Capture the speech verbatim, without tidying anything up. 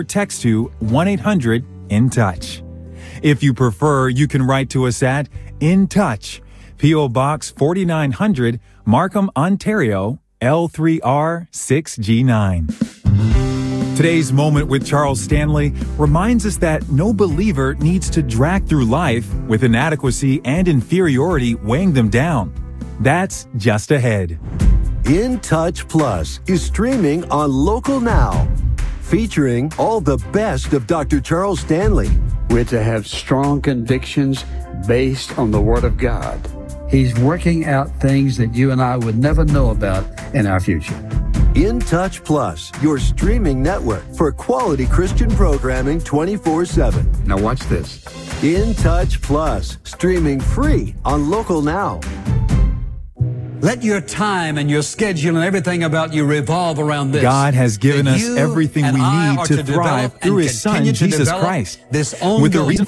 or text to one eight hundred in touch. If you prefer, you can write to us at In Touch, P O. Box forty-nine hundred, Markham, Ontario, L three R six G nine. Today's Moment with Charles Stanley reminds us that no believer needs to drag through life with inadequacy and inferiority weighing them down. That's just ahead. In Touch Plus is streaming on Local Now, featuring all the best of Doctor Charles Stanley. We're to have strong convictions based on the Word of God. He's working out things that you and I would never know about in our future. In Touch Plus, your streaming network for quality Christian programming twenty-four seven. Now watch this. In Touch Plus, streaming free on Local Now. Let your time and your schedule and everything about you revolve around this. God has given That us you everything and we I need are to to thrive develop through and His Son, continue to Jesus develop Christ. this With the ongoing reason